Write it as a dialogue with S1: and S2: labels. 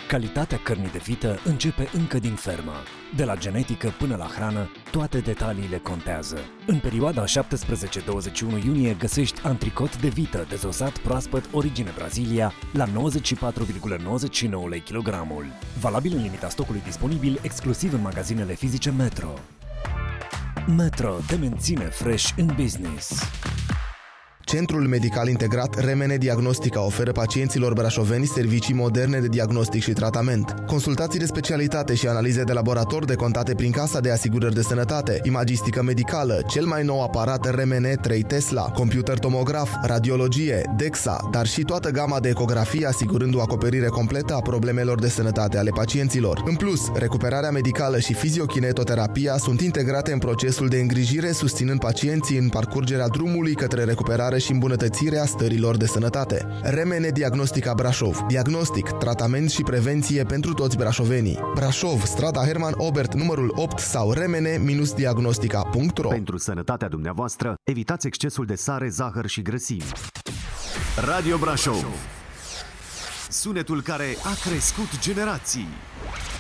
S1: Calitatea cărnii de vită începe încă din fermă. De la genetică până la hrană, toate detaliile contează. În perioada 17-21 iunie găsești antricot de vită dezosat proaspăt origine Brazilia la 94,99 lei kilogramul. Valabil în limita stocului disponibil exclusiv în magazinele fizice Metro. Metro te menține fresh în business.
S2: Centrul Medical Integrat Remene Diagnostica oferă pacienților brașoveni servicii moderne de diagnostic și tratament. Consultații de specialitate și analize de laborator decontate prin Casa de Asigurări de Sănătate, imagistică medicală, cel mai nou aparat Remene 3 Tesla, computer tomograf, radiologie, DEXA, dar și toată gama de ecografie asigurând o acoperire completă a problemelor de sănătate ale pacienților. În plus, recuperarea medicală și fiziokinetoterapia sunt integrate în procesul de îngrijire, susținând pacienții în parcurgerea drumului către recuperare și îmbunătățirea stărilor de sănătate. Remene Diagnostica Brașov. Diagnostic, tratament și prevenție pentru toți brașovenii. Brașov, strada Herman Obert, numărul 8 sau remene-diagnostica.ro.
S3: Pentru sănătatea dumneavoastră, evitați excesul de sare, zahăr și grăsimi. Radio Brașov. Sunetul care a crescut generații.